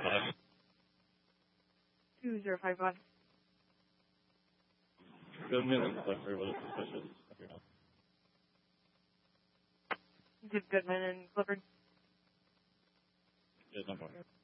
5. 2051. Goodman and Clifford was suspicious. Did Goodman and Clifford? Yes, I'm fine.